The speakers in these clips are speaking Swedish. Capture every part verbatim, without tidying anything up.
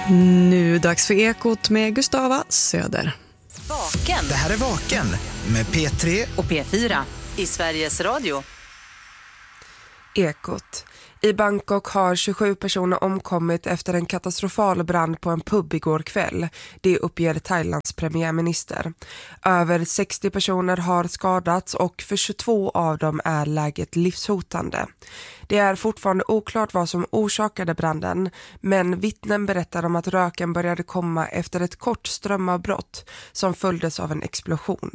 Nu dags för Ekot med Gustava Söder. Vaken. Det här är Vaken med P tre och P fyra i Sveriges Radio. Ekot. I Bangkok har tjugosju personer omkommit efter en katastrofal brand på en pub igår kväll. Det uppger Thailands premiärminister. Över sextio personer har skadats och för tjugotvå av dem är läget livshotande. Det är fortfarande oklart vad som orsakade branden, men vittnen berättar om att röken började komma efter ett kort strömavbrott som följdes av en explosion.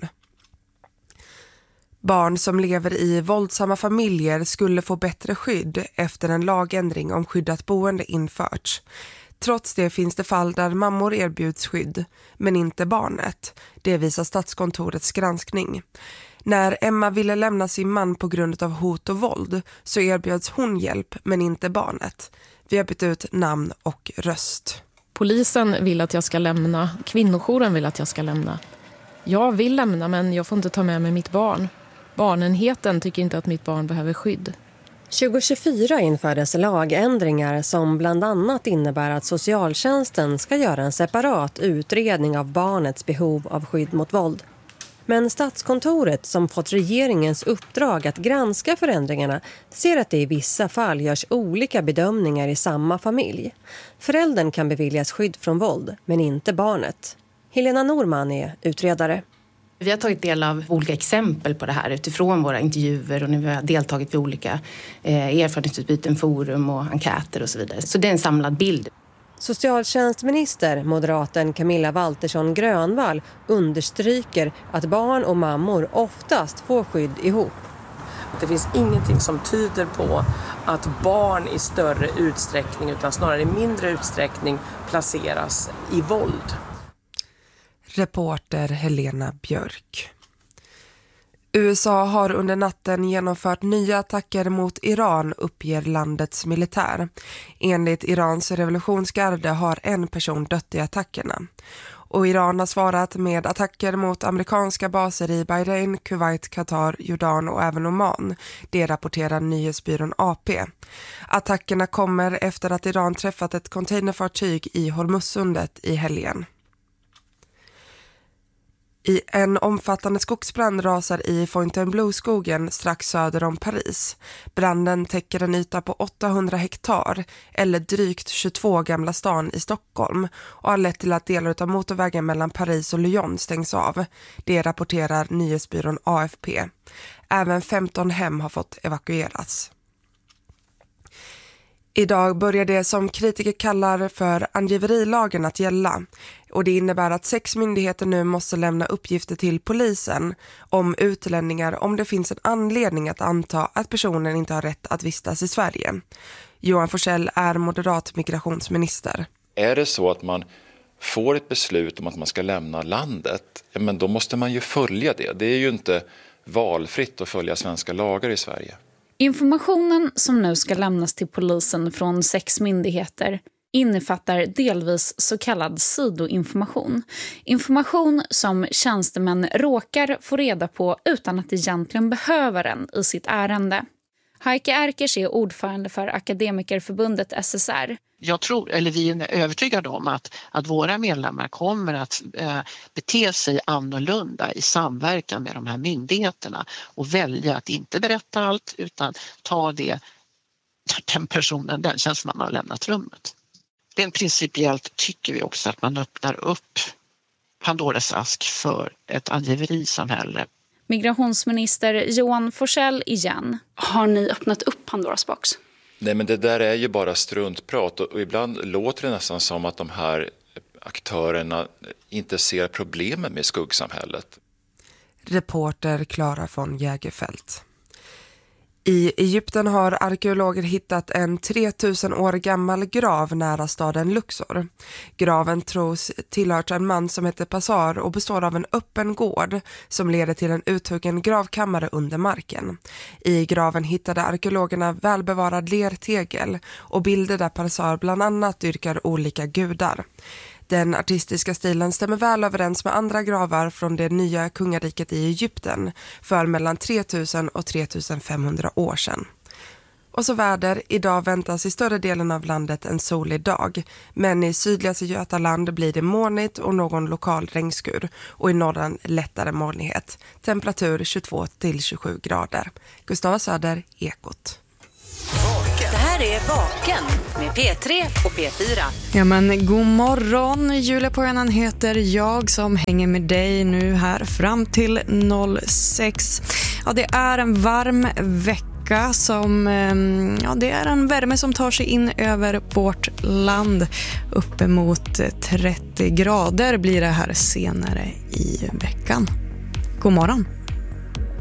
Barn som lever i våldsamma familjer skulle få bättre skydd efter en lagändring om skyddat boende införts. Trots det finns det fall där mammor erbjuds skydd, men inte barnet. Det visar Statskontorets granskning. När Emma ville lämna sin man på grund av hot och våld så erbjöds hon hjälp, men inte barnet. Vi har bytt ut namn och röst. Polisen vill att jag ska lämna. Kvinnojouren vill att jag ska lämna. Jag vill lämna, men jag får inte ta med mig mitt barn. Barnenheten tycker inte att mitt barn behöver skydd. tjugo tjugofyra infördes lagändringar som bland annat innebär att socialtjänsten ska göra en separat utredning av barnets behov av skydd mot våld. Men Statskontoret, som fått regeringens uppdrag att granska förändringarna, ser att det i vissa fall görs olika bedömningar i samma familj. Föräldern kan beviljas skydd från våld, men inte barnet. Helena Norman är utredare. Vi har tagit del av olika exempel på det här utifrån våra intervjuer och när vi har deltagit vid olika eh, erfarenhetsutbyten, forum och enkäter och så vidare. Så det är en samlad bild. Socialtjänstminister, moderaten Camilla Waltersson Grönvall, understryker att barn och mammor oftast får skydd ihop. Det finns ingenting som tyder på att barn i större utsträckning utan snarare i mindre utsträckning placeras i våld. Reporter Helena Björk. U S A har under natten genomfört nya attacker mot Iran, uppger landets militär. Enligt Irans revolutionsgarde har en person dött i attackerna. Och Iran har svarat med attacker mot amerikanska baser i Bahrain, Kuwait, Qatar, Jordan och även Oman. Det rapporterar nyhetsbyrån A P. Attackerna kommer efter att Iran träffat ett containerfartyg i Hormuzsundet i helgen. I en omfattande skogsbrand rasar i Fontainebleau-skogen strax söder om Paris. Branden täcker en yta på åttahundra hektar eller drygt tjugotvå Gamla stan i Stockholm och har lett till att delar av motorvägen mellan Paris och Lyon stängs av. Det rapporterar nyhetsbyrån A F P. Även femton hem har fått evakueras. Idag börjar det som kritiker kallar för angiverilagen att gälla, och det innebär att sex myndigheter nu måste lämna uppgifter till polisen om utlänningar om det finns en anledning att anta att personen inte har rätt att vistas i Sverige. Johan Forsell är moderat migrationsminister. Är det så att man får ett beslut om att man ska lämna landet, ja, men då måste man ju följa det. Det är ju inte valfritt att följa svenska lagar i Sverige. Informationen som nu ska lämnas till polisen från sex myndigheter innefattar delvis så kallad sidoinformation. Information som tjänstemän råkar få reda på utan att egentligen behöver den i sitt ärende. Heike Erkers är ordförande för Akademikerförbundet S S R. Jag tror, eller vi är övertygade om att, att våra medlemmar kommer att eh, bete sig annorlunda i samverkan med de här myndigheterna och välja att inte berätta allt utan ta det den personen, den tjänsteman har lämnat rummet. Rent principiellt tycker vi också att man öppnar upp Pandoras ask för ett angiverisamhälle. Migrationsminister Johan Forsell igen. Har ni öppnat upp Pandoras box? Nej, men det där är ju bara struntprat och ibland låter det nästan som att de här aktörerna inte ser problemen med skuggsamhället. Reporter Klara von Jägerfelt. I Egypten har arkeologer hittat en tre tusen år gammal grav nära staden Luxor. Graven tros tillhört en man som heter Passar och består av en öppen gård som leder till en uthuggen gravkammare under marken. I graven hittade arkeologerna välbevarad lertegel och bilder där Passar bland annat dyrkar olika gudar. Den artistiska stilen stämmer väl överens med andra gravar från det nya kungariket i Egypten för mellan tre tusen och tre tusen femhundra år sedan. Och så väder. Idag väntas i större delen av landet en solig dag. Men i sydligaste Götaland blir det molnigt och någon lokal regnskur. Och i norran lättare molnighet. Temperatur tjugotvå till tjugosju grader. Gustava Söder, Ekot. Det här är Vaken med P tre och P fyra. Ja men god morgon, Julia Pojanen heter jag som hänger med dig nu här fram till noll sex. Ja, det är en varm vecka som, ja det är en värme som tar sig in över vårt land. Uppemot trettio grader blir det här senare i veckan. God morgon.